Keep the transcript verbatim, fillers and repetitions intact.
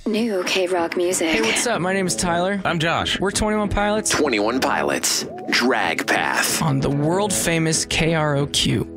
New K-Rock music. Hey, what's up? My name is Tyler. I'm Josh. We're twenty-one Pilots twenty-one Pilots, Drag Path. on the world famous K R O Q.